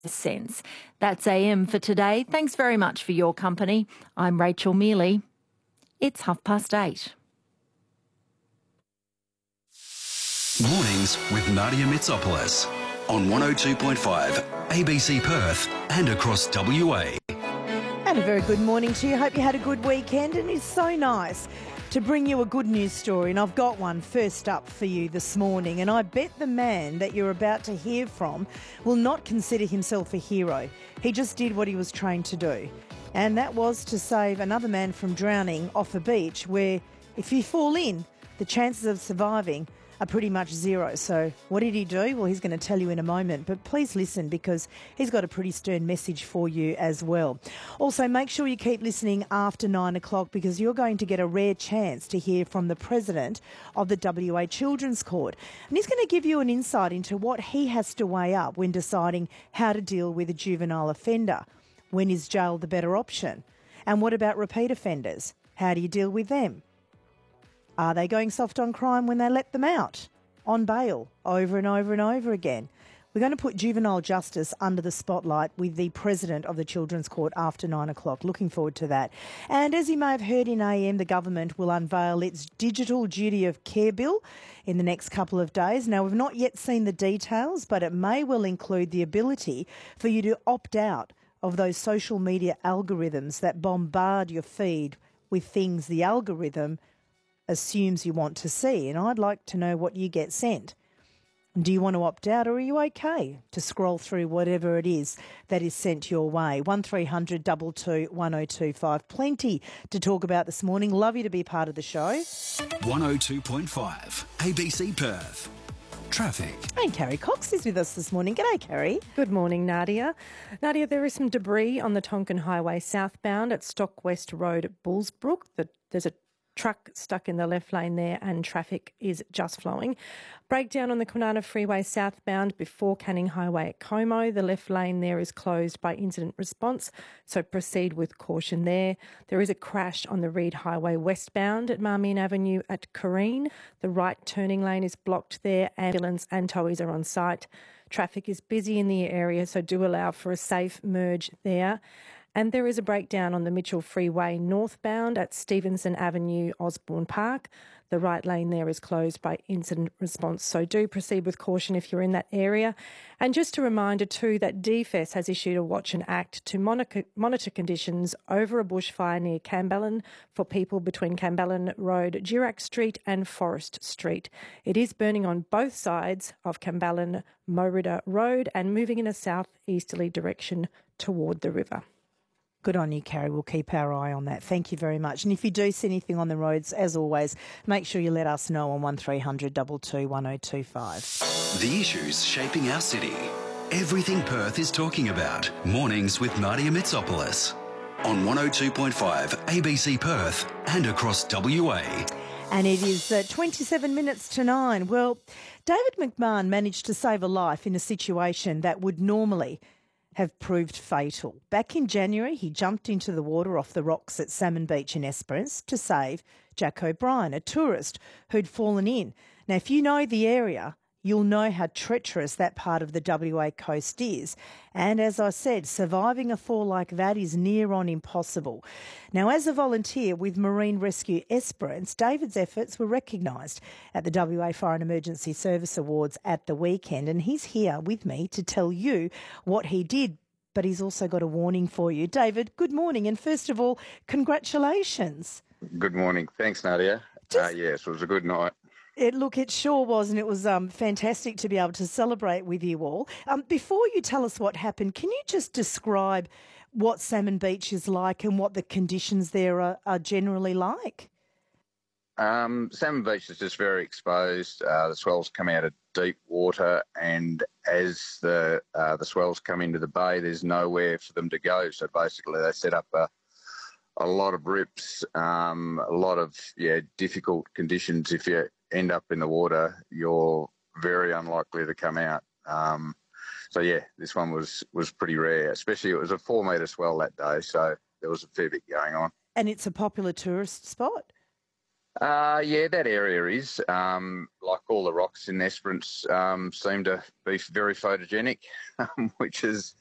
sense. That's AM for today. Thanks very much for your company. I'm Rachel Mealy. It's 8:30. Mornings with Nadia Mitsopoulos on 102.5 ABC Perth and across WA. And a very good morning to you. Hope you had a good weekend, and it's so nice to bring you a good news story. And I've got one first up for you this morning, and I bet the man that you're about to hear from will not consider himself a hero. He just did what he was trained to do, and that was to save another man from drowning off a beach where if you fall in, the chances of surviving are pretty much zero. So what did he do? Well, he's going to tell you in a moment, but please listen because he's got a pretty stern message for you as well. Also, make sure you keep listening after 9 o'clock because you're going to get a rare chance to hear from the President of the WA Children's Court. And he's going to give you an insight into what he has to weigh up when deciding how to deal with a juvenile offender. When is jail the better option? And what about repeat offenders? How do you deal with them? Are they going soft on crime when they let them out on bail over and over and over again? We're going to put juvenile justice under the spotlight with the President of the Children's Court after 9 o'clock. Looking forward to that. And as you may have heard in AM, the government will unveil its digital duty of care bill in the next couple of days. Now, we've not yet seen the details, but it may well include the ability for you to opt out of those social media algorithms that bombard your feed with things the algorithm assumes you want to see. And I'd like to know what you get sent. Do you want to opt out, or are you okay to scroll through whatever it is that is sent your way? 1300 22 1025. Plenty to talk about this morning. Love you to be part of the show. 102.5 ABC Perth. Traffic. And Carrie Cox is with us this morning. G'day, Carrie. Good morning, Nadia. Nadia, there is some debris on the Tonkin Highway southbound at Stock West Road at Bullsbrook. There's a truck stuck in the left lane there and traffic is just flowing. Breakdown on the Kwinana Freeway southbound before Canning Highway at Como. The left lane there is closed by incident response, so proceed with caution there. There is a crash on the Reed Highway westbound at Marmion Avenue at Corrine. The right turning lane is blocked there. Ambulance and towies are on site. Traffic is busy in the area, so do allow for a safe merge there. And there is a breakdown on the Mitchell Freeway northbound at Stevenson Avenue, Osborne Park. The right lane there is closed by incident response, so do proceed with caution if you're in that area. And just a reminder too that DFES has issued a watch and act to monitor conditions over a bushfire near Cambalin for people between Cambalin Road, Durack Street and Forest Street. It is burning on both sides of Cambalin Morida Road and moving in a southeasterly direction toward the river. Good on you, Carrie. We'll keep our eye on that. Thank you very much. And if you do see anything on the roads, as always, make sure you let us know on 1300 22 1025. The issues shaping our city. Everything Perth is talking about. Mornings with Nadia Mitsopoulos on 102.5 ABC Perth and across WA. And it is 27 minutes to 9. Well, David McMahon managed to save a life in a situation that would normally have proved fatal. Back in January, he jumped into the water off the rocks at Salmon Beach in Esperance to save Jack O'Brien, a tourist who'd fallen in. Now, if you know the area, you'll know how treacherous that part of the WA coast is. And as I said, surviving a fall like that is near on impossible. Now, as a volunteer with Marine Rescue Esperance, David's efforts were recognised at the WA Fire and Emergency Service Awards at the weekend. And he's here with me to tell you what he did. But he's also got a warning for you. David, good morning. And first of all, congratulations. Good morning. Thanks, Nadia. Yes, it was a good night. It sure was, and it was fantastic to be able to celebrate with you all. Before you tell us what happened, can you just describe what Salmon Beach is like and what the conditions there are generally like? Salmon Beach is just very exposed. The swells come out of deep water, and as the swells come into the bay, there's nowhere for them to go. So basically, they set up a lot of rips, a lot of difficult conditions. If you end up in the water, you're very unlikely to come out. This one was pretty rare, especially it was a 4 metre swell that day, so there was a fair bit going on. And it's a popular tourist spot? That area is. Like all the rocks in Esperance seem to be very photogenic, which is